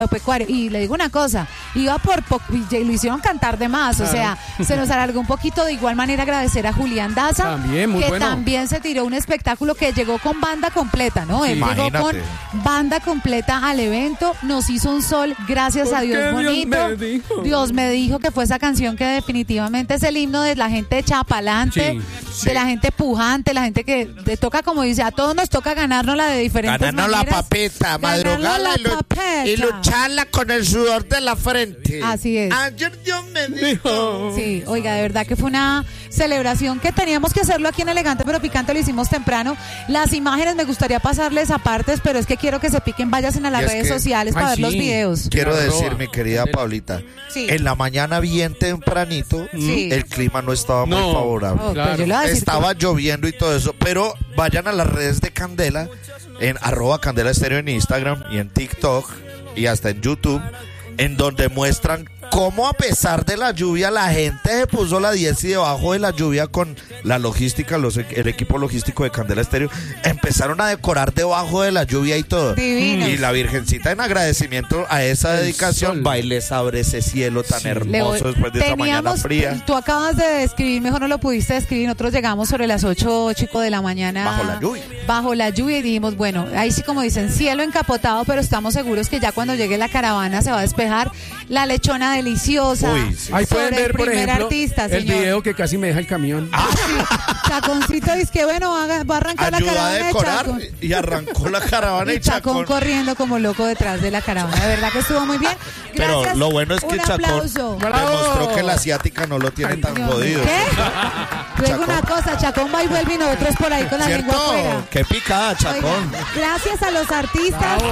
Agropecuario. Y le digo una cosa, iba por poco, y lo hicieron cantar de más, o sea, se nos alargó un poquito. De igual manera agradecer a Julián Daza, también, muy que bueno. también se tiró un espectáculo que llegó con banda completa, ¿no? Sí, Él llegó con banda completa al evento, nos hizo un sol, gracias a Dios bonito. Dios me dijo que fue esa canción que definitivamente es el himno de la gente echada pa'lante, de la gente pujante, la gente que te toca, como dice, a todos nos toca ganarnos la de diferentes ganarnos maneras. La papeta, madrugarla y lucharla con el sudor de la frente. Así es. Ayer Dios me dijo. Sí, oiga, de verdad que fue una celebración que teníamos que hacerlo aquí en Elegante pero Picante, lo hicimos temprano. Las imágenes me gustaría pasarles a partes, pero es que quiero que se piquen, vayan a las redes sociales para ver los videos. Quiero decir, mi querida Paulita, en la mañana bien tempranito, el clima no estaba muy favorable. Estaba lloviendo y todo eso, pero vayan a las redes de Candela, en @CandelaStéreo en Instagram y en TikTok y hasta en YouTube, en donde muestran cómo a pesar de la lluvia la gente se puso la 10 y debajo de la lluvia con la logística, el equipo logístico de Candela Estéreo empezaron a decorar debajo de la lluvia y todo. Divinos. Y la Virgencita, en agradecimiento a esa dedicación, va y les abre ese cielo tan hermoso después de esa mañana fría. Tú acabas de describir, mejor no lo pudiste describir. Nosotros llegamos sobre las 8:05 de la mañana bajo la lluvia y dijimos, bueno, ahí sí, como dicen, cielo encapotado, pero estamos seguros que ya cuando llegue la caravana se va a despejar. La lechona deliciosa. Ahí pueden ver, por ejemplo, artista, el video que casi me deja el camión. Chaconcito dice que bueno, va a arrancar la caravana a decorar de Chacón. Y arrancó la caravana y Chacón corriendo como loco detrás de la caravana. De verdad que estuvo muy bien. Gracias. Pero lo bueno es que Chacón demostró que la asiática no lo tiene tan jodido. ¿Qué? Luego una cosa, Chacón va y vuelve y nosotros por ahí con la lengua afuera. Qué picada, Chacón. Oiga, gracias a los artistas,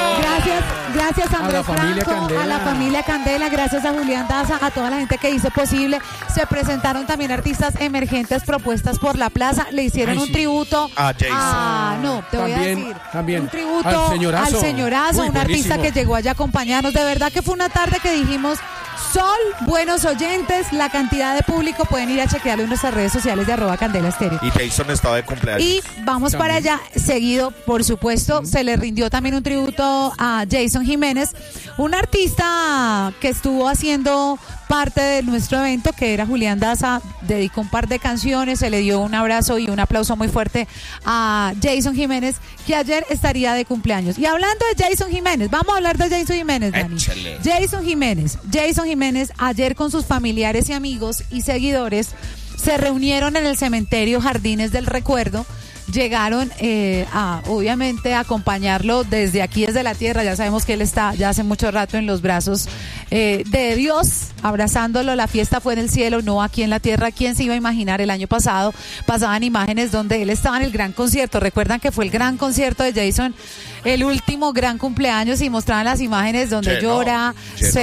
gracias a Andrés Franco, a la familia Candela, gracias a Julián Daza, a toda la gente que hizo posible. Se presentaron también artistas emergentes propuestas por la plaza, le hicieron un tributo a Jason. No, te voy a decir. Un tributo al señorazo, un artista que llegó allá a acompañarnos. De verdad que fue una tarde que dijimos, sol, buenos oyentes, la cantidad de público, pueden ir a chequearlo en nuestras redes sociales de @CandelaStéreo. Y Jason estaba de cumpleaños. Y vamos para allá, seguido, por supuesto, se le rindió también un tributo a Jason Jiménez, un artista que estuvo haciendo parte de nuestro evento, que era Julián Daza, dedicó un par de canciones, se le dio un abrazo y un aplauso muy fuerte a Jason Jiménez, que ayer estaría de cumpleaños. Y hablando de Jason Jiménez, vamos a hablar de Jason Jiménez, Dani. Jason Jiménez, ayer con sus familiares y amigos y seguidores, se reunieron en el cementerio Jardines del Recuerdo. Llegaron obviamente a acompañarlo desde aquí, desde la tierra. Ya sabemos que él está ya hace mucho rato en los brazos de Dios, abrazándolo. La fiesta fue en el cielo, no aquí en la tierra. ¿Quién se iba a imaginar? El año pasado pasaban imágenes donde él estaba en el gran concierto. Recuerdan que fue el gran concierto de Jason, el último gran cumpleaños, y mostraban las imágenes donde llora,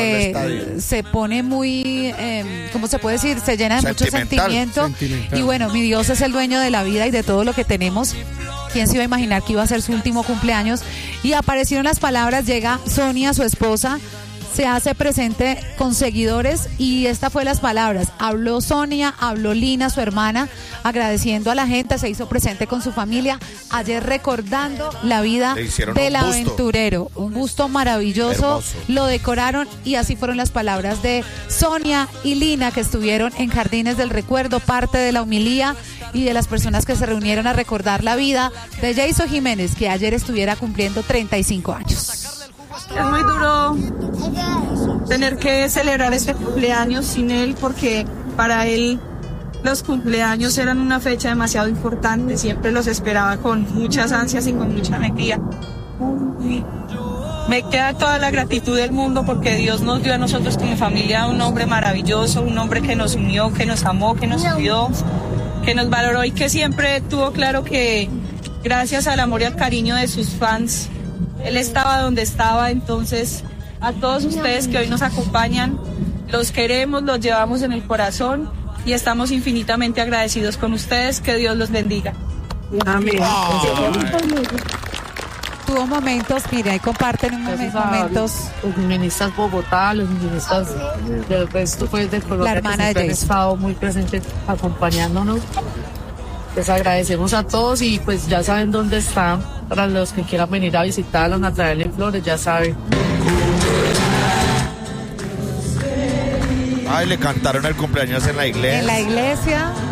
se pone muy, ¿cómo se puede decir? Se llena de mucho sentimiento. Y bueno, mi Dios es el dueño de la vida y de todo lo que tenemos. ¿Quién se iba a imaginar que iba a ser su último cumpleaños? Y aparecieron las palabras, llega Sonia, su esposa, se hace presente con seguidores, y esta fue las palabras. Habló Sonia, habló Lina, su hermana, agradeciendo a la gente, se hizo presente con su familia, ayer recordando la vida del aventurero. Un busto maravilloso, hermoso. Lo decoraron, y así fueron las palabras de Sonia y Lina, que estuvieron en Jardines del Recuerdo, parte de la homilía y de las personas que se reunieron a recordar la vida de Jason Jiménez, que ayer estuviera cumpliendo 35 años. Es muy duro tener que celebrar este cumpleaños sin él, porque para él los cumpleaños eran una fecha demasiado importante. Siempre los esperaba con muchas ansias y con mucha alegría. Me queda toda la gratitud del mundo, porque Dios nos dio a nosotros como familia un hombre maravilloso, un hombre que nos unió, que nos amó, que nos cuidó, que nos valoró, y que siempre tuvo claro que gracias al amor y al cariño de sus fans, él estaba donde estaba. Entonces, a todos ustedes que hoy nos acompañan, los queremos, los llevamos en el corazón y estamos infinitamente agradecidos con ustedes. Que Dios los bendiga. Amén. Tuvo momentos, mire, ahí comparten momentos. Los feministas Bogotá, los feministas del resto pues de Colombia, la hermana que de han estado muy presentes acompañándonos. Les agradecemos a todos, y pues ya saben dónde están para los que quieran venir a visitarlos, a traerle flores, ya saben. Ay, le cantaron el cumpleaños en la iglesia. En la iglesia.